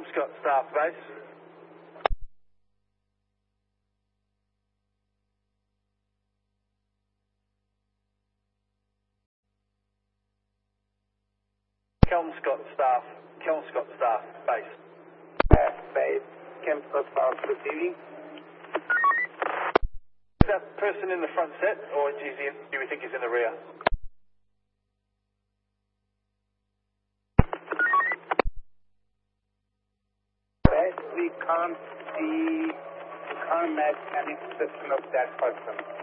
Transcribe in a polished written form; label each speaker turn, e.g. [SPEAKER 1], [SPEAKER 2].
[SPEAKER 1] Kelmscott Staff Base. Kelmscott Staff Base.
[SPEAKER 2] Base, Kelmscott Staff receiving.
[SPEAKER 1] Is that person in the front set, or do we think he's in the rear?
[SPEAKER 2] We can't match any description of that person.